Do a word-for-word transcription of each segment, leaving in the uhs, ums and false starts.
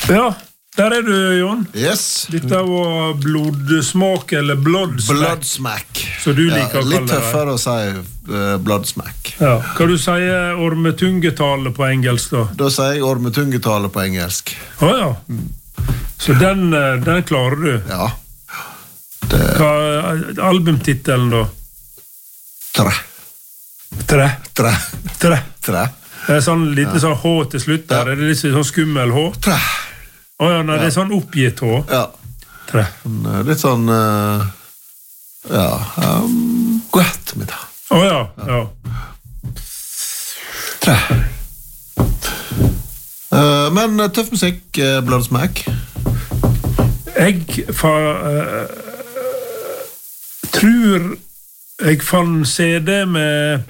Ja, der er du, Jon. Yes. Dette var blodsmak eller bloodsmack. Bloodsmack. Så du liker ja, å kalle det. Litt tøffere å si uh, bloodsmack. Ja. Hva du sier ormetungetale på engelsk da? Da sier jeg ormetungetale på engelsk. Åja. Oh, mm. Så den, den klarer du? Ja. Det... Hva er albumtitelen da? Tre. Tre? Tre. Tre. Tre. Det er sånn liten ja. sånn H til slutt der. Ja. Er det litt sånn skummel H? Tre. Åja, nei, ja. det er sånn oppgitt H. Ja. Tre. Litt sånn, uh, ja, um, god ettermiddag. Åja, ja. Tre. Uh, men uh, tøff musikk, uh, bloodsmack. Jeg fa, uh, tror jeg fann C D med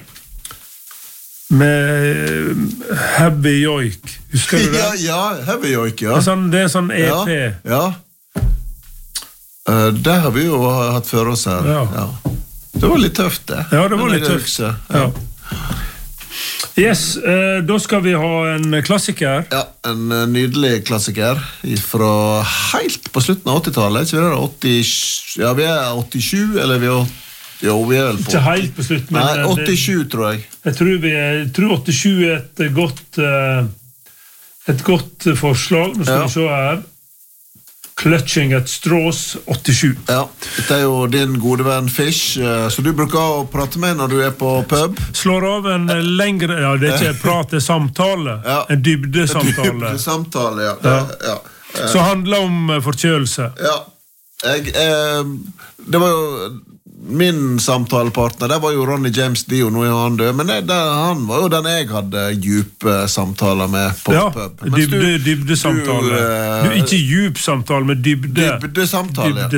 med Heavy Joik. Husker du det? Ja, ja, Heavy Joik, ja. Det er sånn, det er sånn E P. Ja, ja. Uh, det har vi jo hatt for oss her. Ja. Ja. Det var litt tøft, det. Ja, det var litt tøft. Ja. Ja. Yes, uh, da skal vi ha en klassiker. Ja, en uh, nydelig klassiker fra helt på slutten av åttitallet. Så vi er åtti, ja, vi er åttisju, eller vi er åtti. Jo, vi er vel på. Ikke helt på slutt, men nei, åttisju det, tror jeg. Jeg tror, vi er, jeg tror åttisju er et godt et godt forslag. Nå skal ja. vi se her. Clutching at Straws åttisju. Ja, dette er jo din gode venn Fish, så du bruker å prate med når du er på pub. Slår av en lengre, ja, det er ikke prat, det er samtale. Ja. En dybdesamtale. En dybdesamtale, ja. ja. ja. Så handler om forkjølelse. Ja, jeg, eh, det var jo min samtalepartner, det var jo Ronny James Dio, nå er han død, men det, det, han var jo den jeg hadde djupe samtaler med på ja, pub. Dybde, dybdesamtale. Du, uh, du, ikke djup samtale, men dybde. Dybdesamtale, ja.